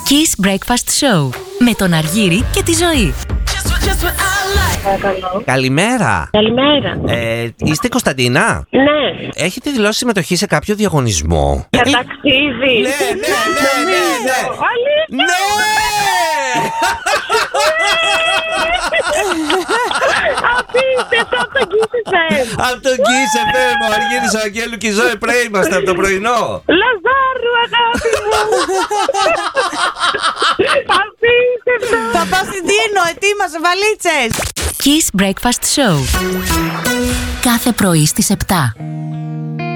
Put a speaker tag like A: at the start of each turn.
A: Kiss Breakfast Show με τον Αργύρη και τη Ζωή.
B: Καλημέρα.
C: Καλημέρα.
B: Είστε Κωνσταντίνα?
C: Ναι.
B: Έχετε δηλώσει συμμετοχή σε κάποιο διαγωνισμό?
C: Για ταξίδι.
B: Ναι.
C: Αλήθεια.
B: Ναι!
C: Απίστευτο, από τον Kiss FM.
B: Από τον Kiss FM, ο Αργύρης, ο Αγγέλου και η Ζωή Πρέ είμαστε από το πρωινό.
C: Λαζάρου, αγάπη μου. Απίστευτο.
D: Θα πάω στην Δίνο, ετοίμασε βαλίτσες.
A: Kiss Breakfast Show. Κάθε πρωί στις 7.